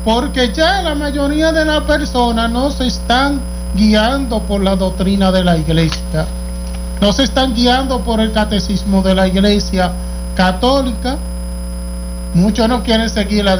porque ya la mayoría de las personas no se están guiando por la doctrina de la iglesia, no se están guiando por el catecismo de la iglesia católica. Muchos no quieren seguir la